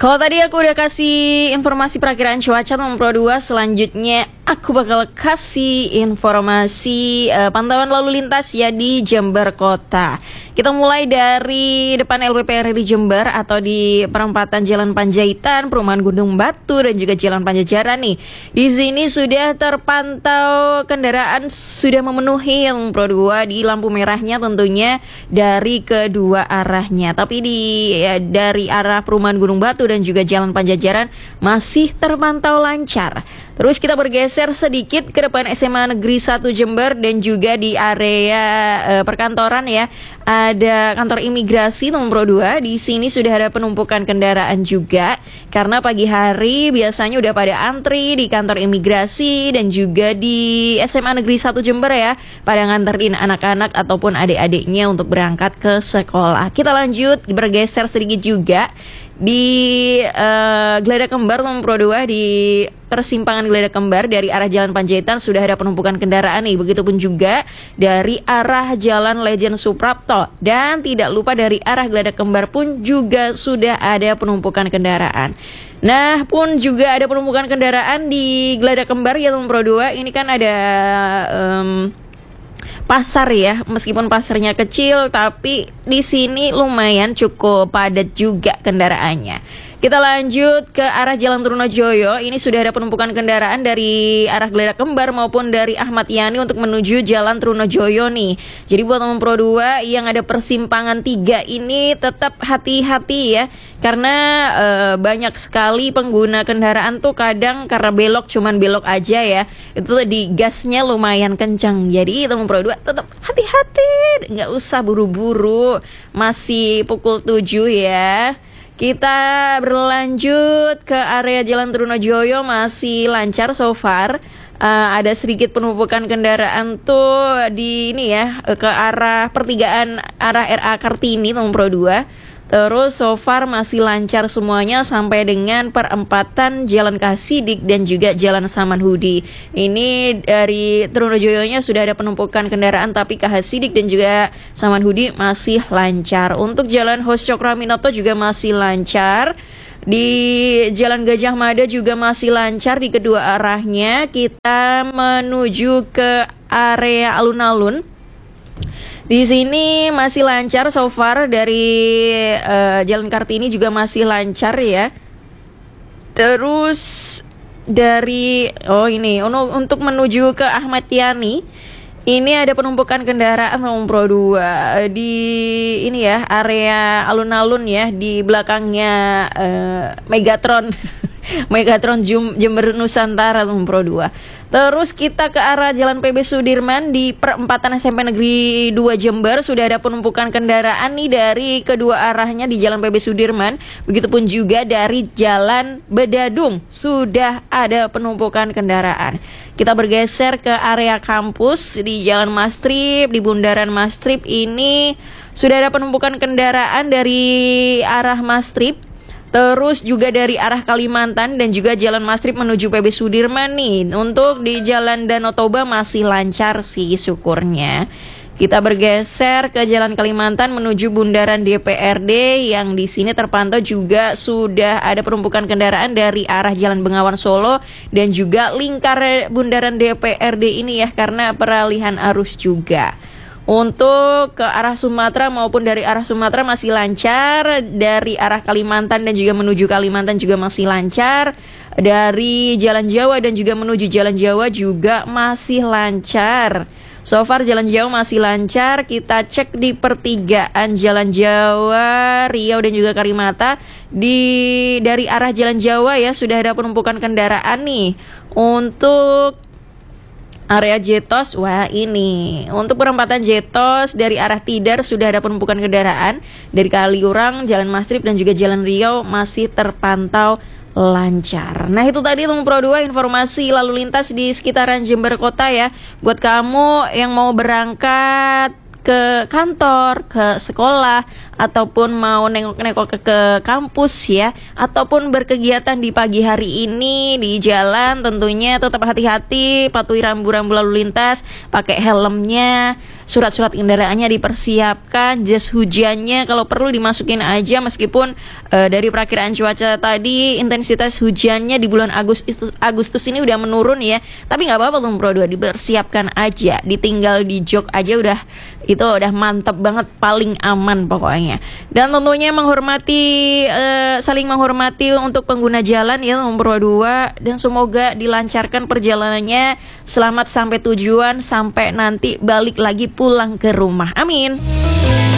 Kalau tadi aku udah kasih informasi perakiraan cuaca nomor 2, selanjutnya aku bakal kasih informasi pantauan lalu lintas ya di Jember Kota. Kita mulai dari depan LPPR di Jember atau di perempatan Jalan Panjaitan, Perumahan Gunung Batu dan juga Jalan Pajajaran nih. Di sini sudah terpantau kendaraan sudah memenuhi yang Pro 2 di lampu merahnya tentunya dari kedua arahnya. Tapi dari arah Perumahan Gunung Batu dan juga Jalan Pajajaran masih terpantau lancar. Terus kita bergeser sedikit ke depan SMA Negeri 1 Jember dan juga di area perkantoran ya. Ada kantor imigrasi nomor 2. Di sini sudah ada penumpukan kendaraan juga karena pagi hari biasanya udah pada antri di kantor imigrasi dan juga di SMA Negeri 1 Jember ya, pada nganterin anak-anak ataupun adik-adiknya untuk berangkat ke sekolah. Kita lanjut bergeser sedikit juga di Geladak Kembar nomor 2, di persimpangan Geladak Kembar dari arah Jalan Panjaitan sudah ada penumpukan kendaraan nih. Begitupun juga dari arah Jalan Lejen Suprapto, dan tidak lupa dari arah Geladak Kembar pun juga sudah ada penumpukan kendaraan. Nah, pun juga ada penumpukan kendaraan di Geladak Kembar ya nomor 2. Ini kan ada pasar ya, meskipun pasarnya kecil tapi di sini lumayan cukup padat juga kendaraannya. Kita lanjut ke arah Jalan Trunojoyo. Ini sudah ada penumpukan kendaraan dari arah Geladak Kembar maupun dari Ahmad Yani untuk menuju Jalan Trunojoyo nih. Jadi buat teman Pro 2 yang ada persimpangan 3 ini tetap hati-hati ya, karena banyak sekali pengguna kendaraan tuh kadang karena belok cuman belok aja ya, itu di gasnya lumayan kencang. Jadi teman Pro 2 tetap hati-hati, nggak usah buru-buru. Masih pukul 7 ya. Kita berlanjut ke area Jalan Trunojoyo, masih lancar so far. Ada sedikit penumpukan kendaraan tuh di ini ya, ke arah pertigaan arah RA Kartini nomor 2. Terus so far masih lancar semuanya sampai dengan perempatan Jalan Kasidik dan juga Jalan Samanhudi. Ini dari Trunojoyonya sudah ada penumpukan kendaraan, tapi ke Hasidik dan juga Samanhudi masih lancar. Untuk Jalan Hos Cokroaminoto juga masih lancar. Di Jalan Gajah Mada juga masih lancar di kedua arahnya. Kita menuju ke area alun-alun. Di sini masih lancar so far, dari Jalan Kartini juga masih lancar ya. Terus dari untuk menuju ke Ahmad Yani, ini ada penumpukan kendaraan nomor 2 di ini ya, area alun-alun ya, di belakangnya Megatron Megatron Jember Nusantara nomor 2. Terus kita ke arah Jalan PB Sudirman di perempatan SMP Negeri 2 Jember sudah ada penumpukan kendaraan nih dari kedua arahnya di Jalan PB Sudirman. Begitupun juga dari Jalan Bedadung sudah ada penumpukan kendaraan. Kita bergeser ke area kampus di Jalan Mastrip, di Bundaran Mastrip ini sudah ada penumpukan kendaraan dari arah Mastrip. Terus juga dari arah Kalimantan dan juga Jalan Mastrip menuju PB Sudirman nih. Untuk di Jalan Danau Toba masih lancar sih syukurnya. Kita bergeser ke Jalan Kalimantan menuju Bundaran DPRD yang di sini terpantau juga sudah ada penumpukan kendaraan dari arah Jalan Bengawan Solo dan juga lingkar Bundaran DPRD ini ya, karena peralihan arus juga. Untuk ke arah Sumatera maupun dari arah Sumatera masih lancar. Dari arah Kalimantan dan juga menuju Kalimantan juga masih lancar. Dari Jalan Jawa dan juga menuju Jalan Jawa juga masih lancar. So far Jalan Jawa masih lancar. Kita cek di pertigaan Jalan Jawa, Riau dan juga Karimata. Dari arah Jalan Jawa ya sudah ada penumpukan kendaraan nih. Untuk area Jetos, wah ini untuk perempatan Jetos dari arah Tidar sudah ada penumpukan kendaraan. Dari Kaliurang, Jalan Mastrip dan juga Jalan Riau masih terpantau lancar. Nah itu tadi teman Pro 2 informasi lalu lintas di sekitaran Jember Kota ya. Buat kamu yang mau berangkat ke kantor, ke sekolah, ataupun mau nengok-nengok ke kampus ya, ataupun berkegiatan di pagi hari ini di jalan, tentunya tetap hati-hati, patuhi rambu-rambu lalu lintas, pakai helmnya, surat-surat kendaraannya dipersiapkan, jas hujannya kalau perlu dimasukin aja, meskipun dari perakiraan cuaca tadi intensitas hujannya di bulan Agustus ini udah menurun ya. Tapi nggak apa-apa tuh Pro 2, dipersiapkan aja, ditinggal di jok aja udah, itu udah mantep banget, paling aman pokoknya. Dan tentunya saling menghormati untuk pengguna jalan ya Pro 2, dan semoga dilancarkan perjalanannya, selamat sampai tujuan, sampai nanti balik lagi pulang ke rumah. Amin.